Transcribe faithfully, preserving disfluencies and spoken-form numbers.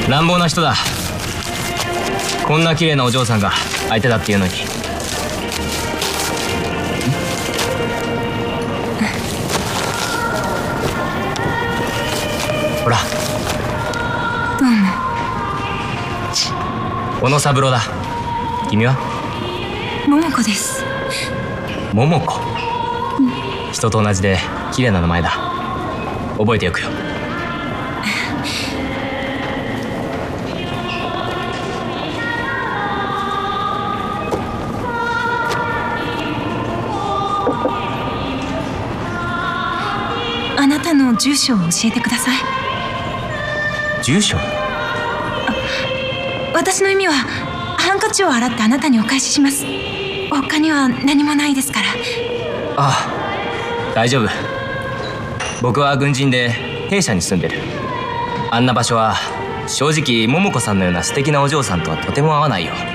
乱暴な人だ。こんな綺麗なお嬢さんが相手だっていうのに。ほら。 どうも。 小野三郎だ。君は？ 桃子です。 桃子、うん、人と同じで綺麗な名前だ。覚えておくよ。 あなたの住所を教えてください。 住所？ 私の意味はハンカチを洗ってあなたにお返しします。他には何もないですから。 ああ、大丈夫。僕は軍人で兵舎に住んでる。あんな場所は正直桃子さんのような素敵なお嬢さんとはとても合わないよ。